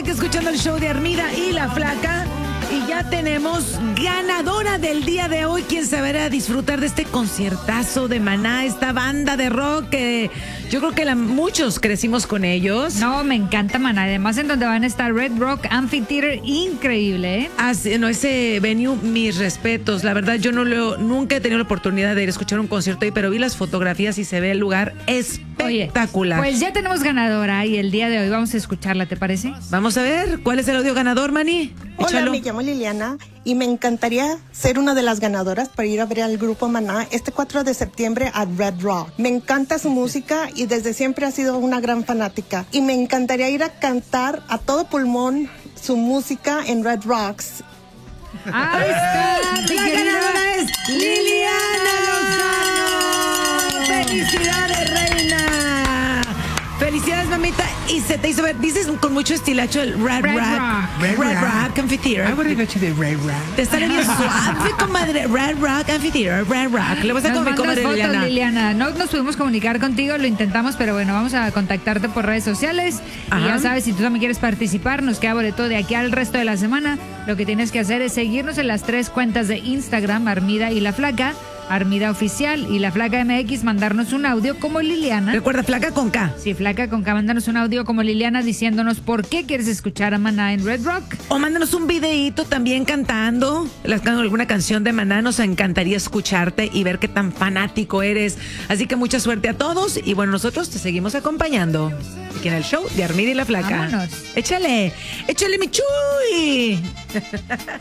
aquí escuchando el show de Armida y La Flaca. Y ya tenemos ganadora del día de hoy, quien se verá a disfrutar de este conciertazo de Maná, esta banda de rock que yo creo que muchos crecimos con ellos. No, me encanta Maná, además en donde van a estar Red Rock Amphitheater, increíble, ¿eh? No, ese venue, mis respetos. La verdad, yo nunca he tenido la oportunidad de ir a escuchar un concierto ahí, pero vi las fotografías y se ve el lugar espectacular. Oye, pues ya tenemos ganadora y el día de hoy vamos a escucharla, ¿te parece? Vamos a ver, ¿cuál es el audio ganador, Manny? Hola, me llamo Liliana y me encantaría ser una de las ganadoras para ir a ver al grupo Maná este 4 de septiembre a Red Rock. Me encanta su música y desde siempre ha sido una gran fanática. Y me encantaría ir a cantar a todo pulmón su música en Red Rocks. ¡Ahí está! La ganadora es Liliana Lozano. ¡Felicidades, reina! Felicidades, mamita. Y se te hizo ver, dices con mucho estilacho el Red Rock Amphitheater. I would have got you the Red Rock. Te sale bien suave, comadre. Red Rock Amphitheater, Red Rock. Le vas a Nos comer, mandas comadre fotos, Liliana. No nos pudimos comunicar contigo, lo intentamos, pero bueno, vamos a contactarte por redes sociales. Ajá. Y ya sabes, si tú también quieres participar, nos queda boleto de aquí al resto de la semana. Lo que tienes que hacer es seguirnos en las 3 cuentas de Instagram, Armida y La Flaca. Armida Oficial y La Flaca MX, mandarnos un audio como Liliana. Recuerda, Flaca con K. Sí, Flaca con K, mándanos un audio como Liliana diciéndonos por qué quieres escuchar a Maná en Red Rock. O mándanos un videíto también cantando alguna canción de Maná. Nos encantaría escucharte y ver qué tan fanático eres. Así que mucha suerte a todos. Y bueno, nosotros te seguimos acompañando aquí en el show de Armida y La Flaca. Vámonos. Échale, mi chuy.